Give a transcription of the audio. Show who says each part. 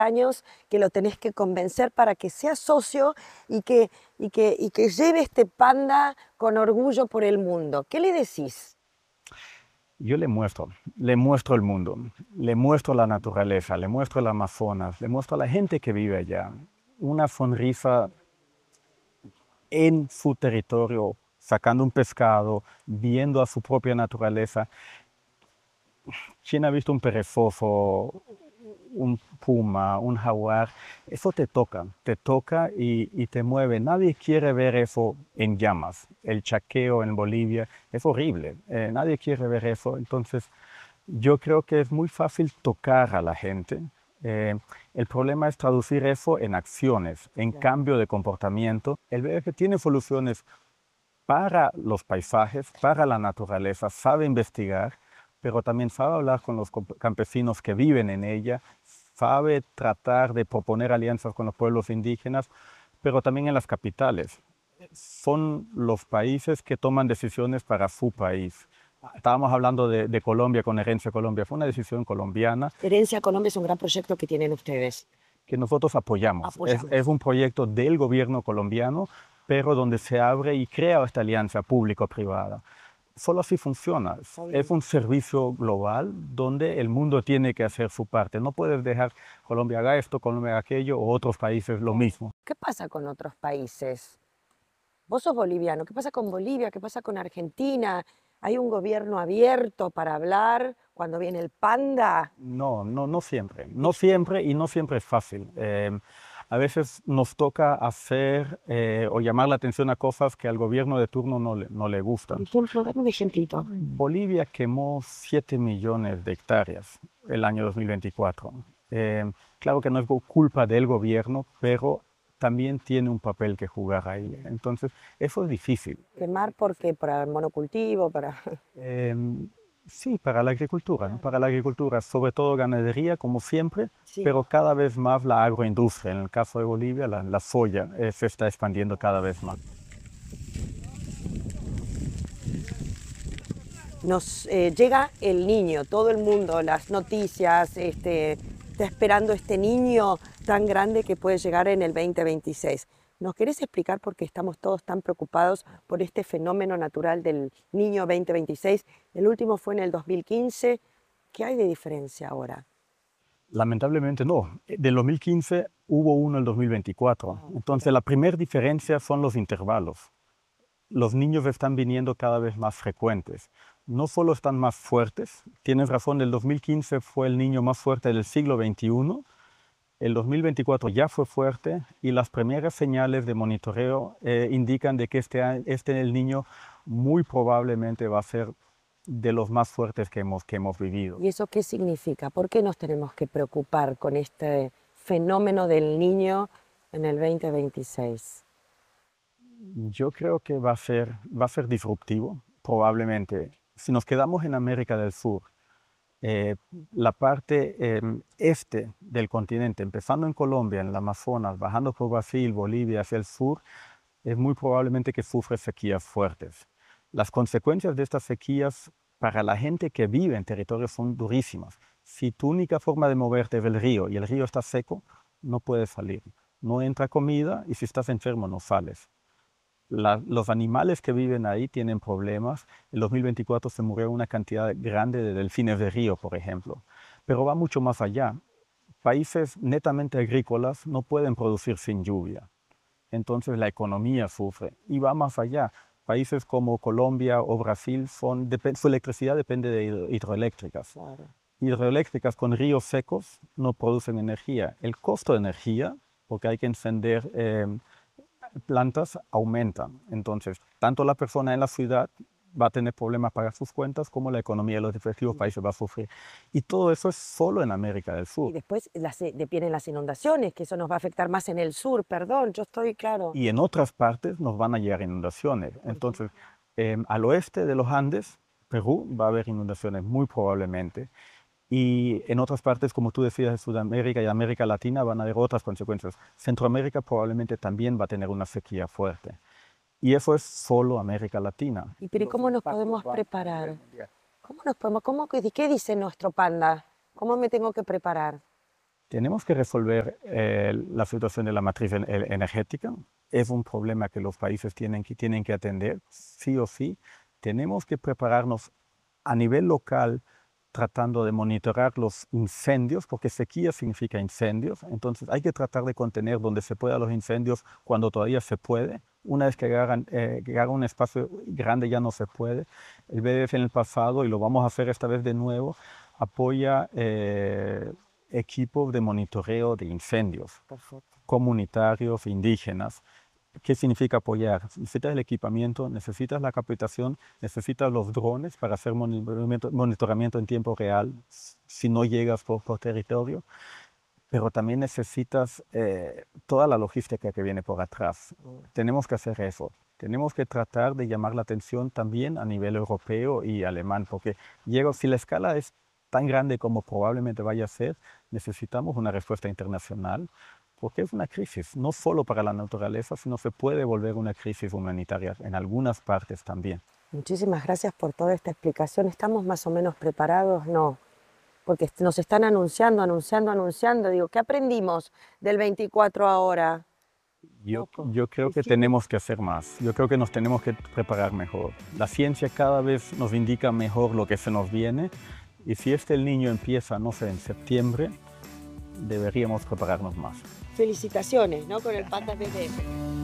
Speaker 1: años que lo tenés que convencer para que sea socio y que lleve este panda con orgullo por el mundo. ¿Qué le decís?
Speaker 2: Yo le muestro el mundo, le muestro la naturaleza, le muestro el Amazonas, le muestro a la gente que vive allá. Una sonrisa en su territorio, sacando un pescado, viendo a su propia naturaleza. ¿Quién ha visto un perezoso, un puma, un jaguar? Eso te toca y te mueve. Nadie quiere ver eso en llamas. El chaqueo en Bolivia es horrible. Nadie quiere ver eso. Entonces, yo creo que es muy fácil tocar a la gente. Eh, el problema es traducir eso en acciones, en cambio de comportamiento. El BF tiene soluciones para los paisajes, para la naturaleza, sabe investigar, pero también sabe hablar con los campesinos que viven en ella, sabe tratar de proponer alianzas con los pueblos indígenas, pero también en las capitales. Son los países que toman decisiones para su país. Estábamos hablando de Colombia con Herencia Colombia. Fue una decisión colombiana
Speaker 1: Herencia Colombia es un gran proyecto que tienen ustedes.
Speaker 2: que nosotros apoyamos. Es un proyecto del gobierno colombiano, pero donde se abre y crea esta alianza público-privada. Solo así funciona. Es un servicio global donde el mundo tiene que hacer su parte. No puedes dejar Colombia haga esto, Colombia haga aquello, o otros países lo mismo.
Speaker 1: ¿Qué pasa con otros países? Vos sos boliviano, ¿qué pasa con Bolivia? ¿Qué pasa con Argentina? ¿Hay un gobierno abierto para hablar cuando viene el panda?
Speaker 2: No siempre. No siempre y no siempre es fácil. A veces nos toca hacer o llamar la atención a cosas que al gobierno de turno no le gustan.
Speaker 1: Por ejemplo, dame un ejemplito.
Speaker 2: Bolivia quemó 7 millones de hectáreas el año 2024. Claro que no es culpa del gobierno, pero también tiene un papel que jugar ahí. Entonces, eso es difícil.
Speaker 1: ¿Quemar por qué? ¿Para el monocultivo? ¿Para...?
Speaker 2: Sí, para la agricultura, ¿no? Para la agricultura, sobre todo ganadería, como siempre,
Speaker 1: Sí.
Speaker 2: pero cada vez más la agroindustria. En el caso de Bolivia, la soya se está expandiendo cada vez más.
Speaker 1: Nos llega el niño, todo el mundo, las noticias, está esperando este niño tan grande que puede llegar en el 2026. ¿Nos querés explicar por qué estamos todos tan preocupados por este fenómeno natural del niño 2026? El último fue en el 2015. ¿Qué hay de diferencia ahora?
Speaker 2: Lamentablemente no. Del 2015 hubo uno en el 2024. Entonces, la primera diferencia son los intervalos. Los niños están viniendo cada vez más frecuentes. No solo están más fuertes, tienes razón, el 2015 fue el niño más fuerte del siglo XXI, el 2024 ya fue fuerte y las primeras señales de monitoreo indican de que el niño muy probablemente va a ser de los más fuertes que hemos vivido.
Speaker 1: ¿Y eso qué significa? ¿Por qué nos tenemos que preocupar con este fenómeno del niño en el 2026?
Speaker 2: Yo creo que va a ser disruptivo, probablemente. Si nos quedamos en América del Sur, eh, la parte este del continente, empezando en Colombia, en el Amazonas, bajando por Brasil, Bolivia, hacia el sur, es muy probablemente que sufre sequías fuertes. Las consecuencias de estas sequías para la gente que vive en territorios son durísimas. Si tu única forma de moverte es el río y el río está seco, no puedes salir. No entra comida y si estás enfermo no sales. Los animales que viven ahí tienen problemas. En 2024 se murió una cantidad grande de delfines de río, por ejemplo. Pero va mucho más allá. Países netamente agrícolas no pueden producir sin lluvia. Entonces la economía sufre. Y va más allá. Países como Colombia o Brasil, su electricidad depende de hidroeléctricas.
Speaker 1: Claro.
Speaker 2: Hidroeléctricas con ríos secos no producen energía. El costo de energía, porque hay que encender plantas aumentan. Entonces, tanto la persona en la ciudad va a tener problemas para sus cuentas, como la economía de los respectivos países va a sufrir. Y todo eso es solo en América del
Speaker 1: Y
Speaker 2: Sur.
Speaker 1: después vienen las inundaciones, que eso nos va a afectar más en el sur, perdón, yo estoy claro.
Speaker 2: Y en otras partes nos van a llegar inundaciones. Entonces, al oeste de los Andes, Perú, va a haber inundaciones muy probablemente. Y en otras partes, como tú decías, de Sudamérica y América Latina van a haber otras consecuencias. Centroamérica probablemente también va a tener una sequía fuerte. Y eso es solo América Latina.
Speaker 1: ¿Y cómo nos podemos preparar? ¿Qué dice nuestro panda? ¿Cómo me tengo que preparar?
Speaker 2: Tenemos que resolver la situación de la matriz energética. Es un problema que los países tienen que atender, sí o sí. Tenemos que prepararnos a nivel local tratando de monitorar los incendios, porque sequía significa incendios. Entonces hay que tratar de contener donde se pueda los incendios cuando todavía se puede. Una vez que hagan un espacio grande ya no se puede. El BDF en el pasado, y lo vamos a hacer esta vez de nuevo, apoya equipos de monitoreo de incendios.
Speaker 1: Perfecto.
Speaker 2: Comunitarios, indígenas. ¿Qué significa apoyar? Necesitas el equipamiento, necesitas la capacitación, necesitas los drones para hacer monitoramiento en tiempo real si no llegas por territorio, pero también necesitas toda la logística que viene por atrás. Tenemos que hacer eso. Tenemos que tratar de llamar la atención también a nivel europeo y alemán, porque si la escala es tan grande como probablemente vaya a ser, necesitamos una respuesta internacional, porque es una crisis, no solo para la naturaleza, sino se puede volver una crisis humanitaria en algunas partes también.
Speaker 1: Muchísimas gracias por toda esta explicación. ¿Estamos más o menos preparados? No, porque nos están anunciando. Digo, ¿qué aprendimos del 24 ahora?
Speaker 2: Yo creo que tenemos que hacer más. Yo creo que nos tenemos que preparar mejor. La ciencia cada vez nos indica mejor lo que se nos viene. Y si el niño empieza, no sé, en septiembre, deberíamos prepararnos más.
Speaker 1: Felicitaciones, ¿no? Con el Patas BDF.